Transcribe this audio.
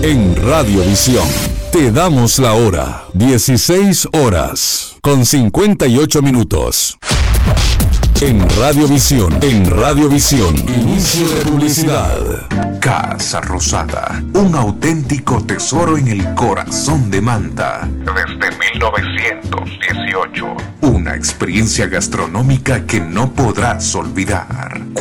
En Radiovisión te damos la hora, 16 horas con 58 minutos. En Radiovisión, inicio de publicidad. Casa Rosada, un auténtico tesoro en el corazón de Manta. Desde 1918, una experiencia gastronómica que no podrás olvidar.